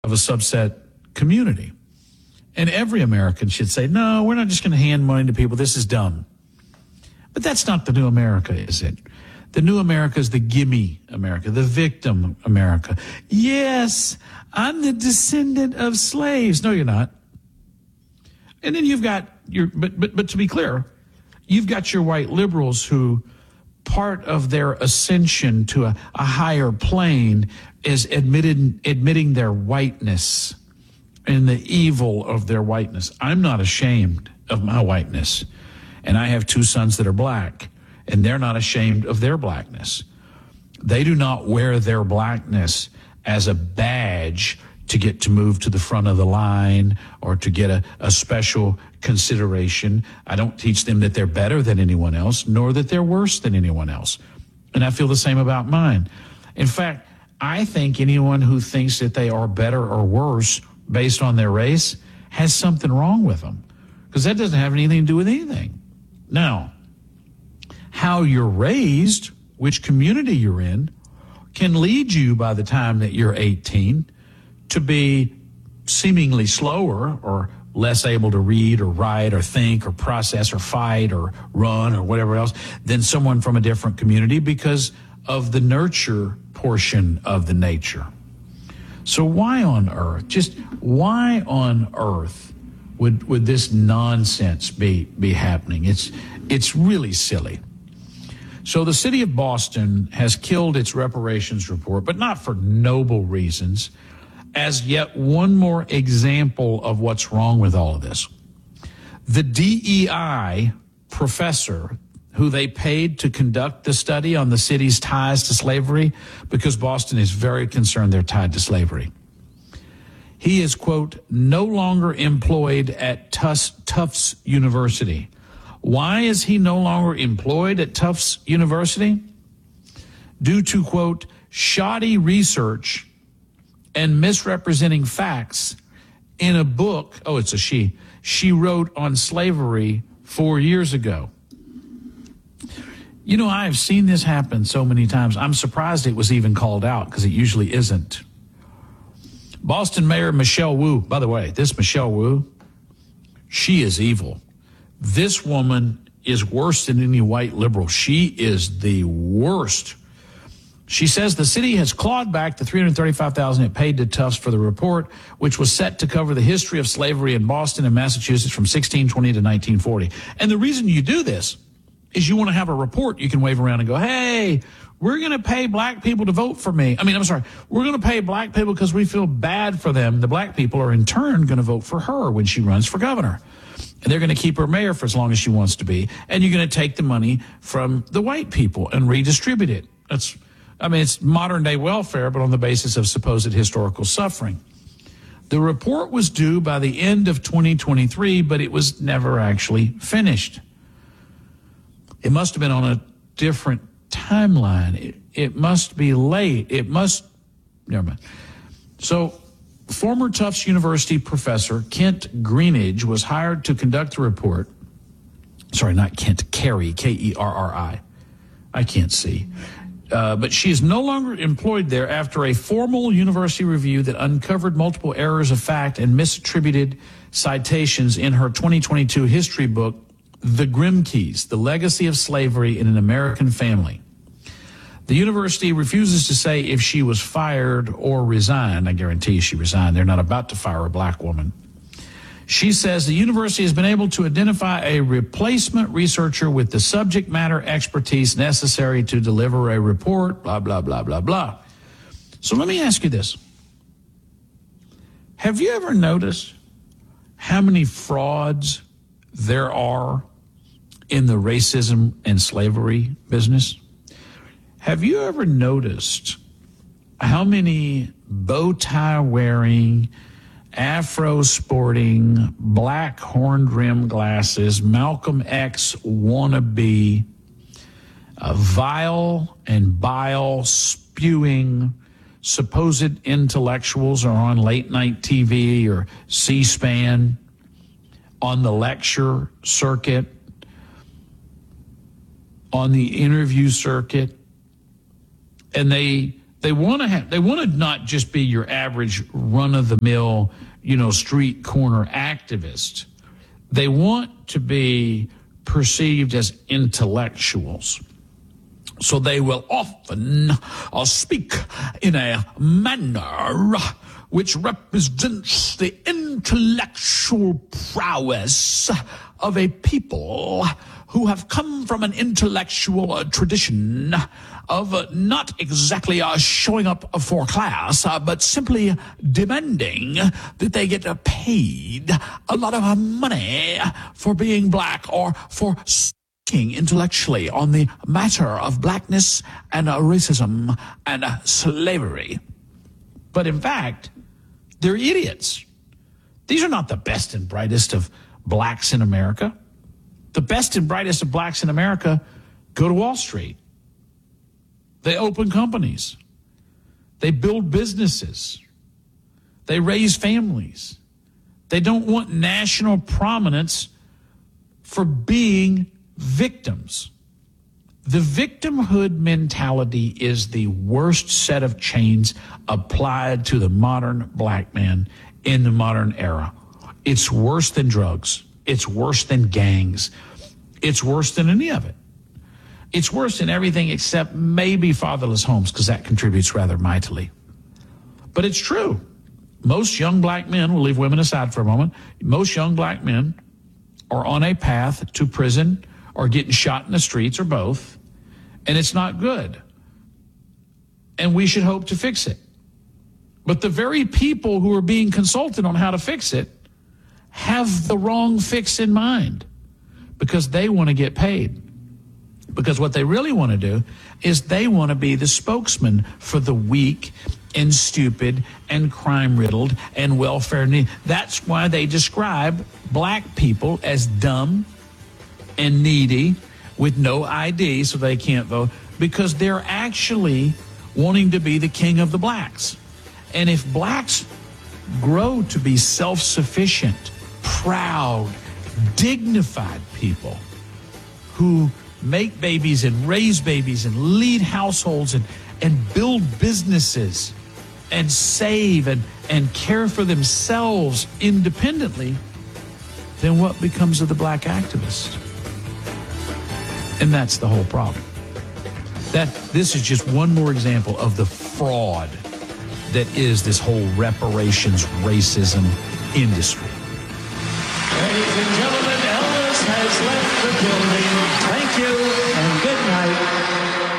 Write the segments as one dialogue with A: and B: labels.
A: of a subset community. And every American should say, no, we're not just going to hand money to people. This is dumb. But that's not the new America, is it? The new America is the gimme America, the victim America. Yes, I'm the descendant of slaves. No, you're not. And then you've got but to be clear, you've got your white liberals who part of their ascension to a higher plane is admitting their whiteness and the evil of their whiteness. I'm not ashamed of my whiteness. And I have two sons that are black, and they're not ashamed of their blackness. They do not wear their blackness as a badge to get to move to the front of the line or to get a special consideration. I don't teach them that they're better than anyone else, nor that they're worse than anyone else. And I feel the same about mine. In fact, I think anyone who thinks that they are better or worse based on their race has something wrong with them, because that doesn't have anything to do with anything. Now, how you're raised, which community you're in, can lead you by the time that you're 18 to be seemingly slower or less able to read or write or think or process or fight or run or whatever else than someone from a different community because of the nurture portion of the nature. So why on earth, just why on earth would this nonsense be happening? It's really silly. So the city of Boston has killed its reparations report, but not for noble reasons, as yet one more example of what's wrong with all of this. The DEI professor who they paid to conduct the study on the city's ties to slavery, because Boston is very concerned they're tied to slavery. He is, quote, no longer employed at Tufts University. Why is he no longer employed at Tufts University? Due to, quote, shoddy research and misrepresenting facts in a book, oh, it's a she wrote on slavery 4 years ago. You know, I have seen this happen so many times. I'm surprised it was even called out, because it usually isn't. Boston Mayor Michelle Wu, by the way, this Michelle Wu, she is evil. This woman is worse than any white liberal. She is the worst. She says the city has clawed back the $335,000 it paid to Tufts for the report, which was set to cover the history of slavery in Boston and Massachusetts from 1620 to 1940. And the reason you do this is you want to have a report you can wave around and go, hey, we're going to pay black people to vote for me. We're going to pay black people because we feel bad for them. The black people are in turn going to vote for her when she runs for governor. And they're going to keep her mayor for as long as she wants to be. And you're going to take the money from the white people and redistribute it. It's modern day welfare, but on the basis of supposed historical suffering. The report was due by the end of 2023, but it was never actually finished. It must have been on a different timeline. It must be late. Never mind. So, former Tufts University professor Kent Greenidge was hired to conduct the report. Sorry, not Kent, Kerry, Kerri. I can't see. But she is no longer employed there after a formal university review that uncovered multiple errors of fact and misattributed citations in her 2022 history book, The Grimke's, The Legacy of Slavery in an American Family. The university refuses to say if she was fired or resigned. I guarantee you she resigned. They're not about to fire a black woman. She says the university has been able to identify a replacement researcher with the subject matter expertise necessary to deliver a report, blah, blah, blah, blah, blah. So let me ask you this. Have you ever noticed how many frauds there are in the racism and slavery business? Have you ever noticed how many bow tie wearing, afro sporting, black horned rim glasses, Malcolm X wannabe, vile and bile spewing supposed intellectuals are on late night TV or C-SPAN, on the lecture circuit, on the interview circuit, and they They want to not just be your average run-of-the-mill, street corner activist. They want to be perceived as intellectuals. So they will often speak in a manner which represents the intellectual prowess of a people who have come from an intellectual tradition of not exactly showing up for class, but simply demanding that they get paid a lot of money for being black or for speaking intellectually on the matter of blackness and racism and slavery. But in fact, they're idiots. These are not the best and brightest of blacks in America. The best and brightest of blacks in America go to Wall Street. They open companies. They build businesses. They raise families. They don't want national prominence for being victims. The victimhood mentality is the worst set of chains applied to the modern black man in the modern era. It's worse than drugs. It's worse than gangs. It's worse than any of it. It's worse than everything except maybe fatherless homes, because that contributes rather mightily. But it's true. Most young black men, we'll leave women aside for a moment, most young black men are on a path to prison or getting shot in the streets or both, and it's not good. And we should hope to fix it. But the very people who are being consulted on how to fix it have the wrong fix in mind, because they want to get paid. Because what they really want to do is they want to be the spokesman for the weak and stupid and crime-riddled and welfare need. That's why they describe black people as dumb and needy with no ID, so they can't vote, because they're actually wanting to be the king of the blacks. And if blacks grow to be self-sufficient, proud, dignified people who make babies and raise babies and lead households and build businesses and save and care for themselves independently, then what becomes of the black activist? And that's the whole problem. This is just one more example of the fraud that is this whole reparations racism industry.
B: Ladies and gentlemen, Elvis has left the building. Thank you and good night.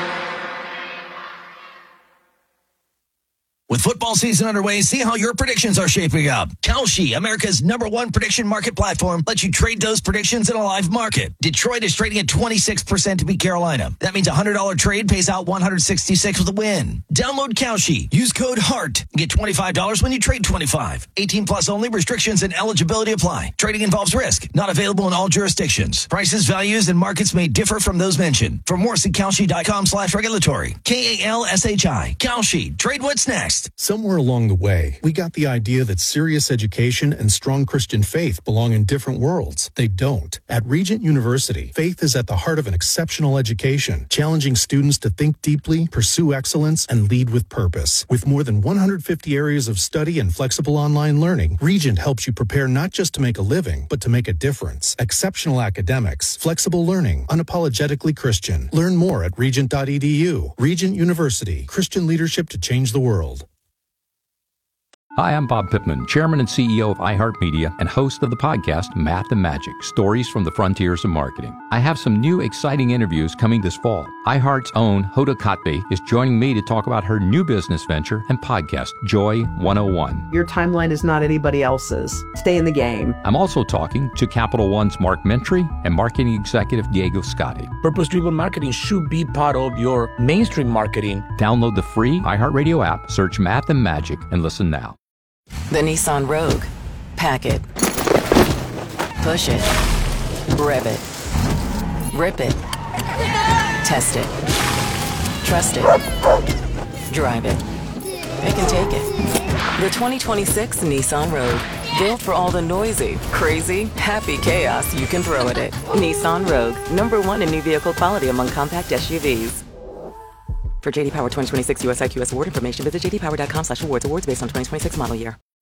C: With football season underway, see how your predictions are shaping up. Kalshi, America's #1 prediction market platform, lets you trade those predictions in a live market. Detroit is trading at 26% to beat Carolina. That means a $100 trade pays out $166 with a win. Download Kalshi. Use code HEART and get $25 when you trade 25. 18 plus only. Restrictions and eligibility apply. Trading involves risk. Not available in all jurisdictions. Prices, values, and markets may differ from those mentioned. For more, see Kalshi.com/regulatory. KALSHI. Kalshi. Trade what's next.
D: Somewhere along the way, we got the idea that serious education and strong Christian faith belong in different worlds. They don't. At Regent University, faith is at the heart of an exceptional education, challenging students to think deeply, pursue excellence, and lead with purpose. With more than 150 areas of study and flexible online learning, Regent helps you prepare not just to make a living, but to make a difference. Exceptional academics, flexible learning, unapologetically Christian. Learn more at regent.edu. Regent University, Christian leadership to change the world.
E: Hi, I'm Bob Pittman, Chairman and CEO of iHeartMedia and host of the podcast Math and Magic, Stories from the Frontiers of Marketing. I have some new exciting interviews coming this fall. iHeart's own Hoda Kotb is joining me to talk about her new business venture and podcast, Joy 101.
F: Your timeline is not anybody else's. Stay in the game.
E: I'm also talking to Capital One's Mark Mentry and marketing executive Diego Scotti.
G: Purpose-driven marketing should be part of your mainstream marketing.
E: Download the free iHeartRadio app, search Math and Magic, and listen now.
H: The Nissan Rogue. Pack it. Push it. Rev it. Rip it. Test it. Trust it. Drive it. It can take it. The 2026 Nissan Rogue. Built for all the noisy, crazy, happy chaos you can throw at it. Nissan Rogue. #1 in new vehicle quality among compact SUVs. For JD Power 2026 US IQS award information, visit jdpower.com/awards. Awards based on 2026 model year.